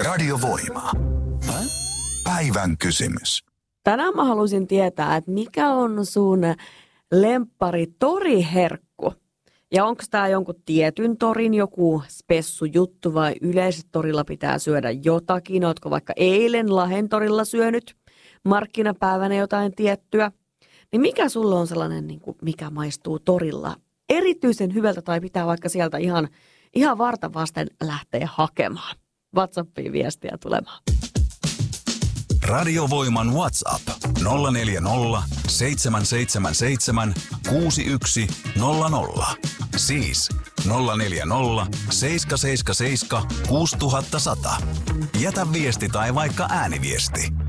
Radiovoima. Päivän kysymys. Tänään mä haluaisin tietää, että mikä on sun lemppari toriherkku? Ja onko tämä jonkun tietyn torin joku spessujuttu vai yleisesti torilla pitää syödä jotakin? Ootko vaikka eilen Lahden torilla syönyt markkinapäivänä jotain tiettyä? Niin mikä sulla on sellainen, mikä maistuu torilla erityisen hyvältä tai pitää vaikka sieltä ihan varta vasten lähteä hakemaan? WhatsAppiin viestiä tulemaan. Radiovoiman WhatsApp 040 777 6100. Siis 040 777 6100. Jätä viesti tai vaikka ääniviesti.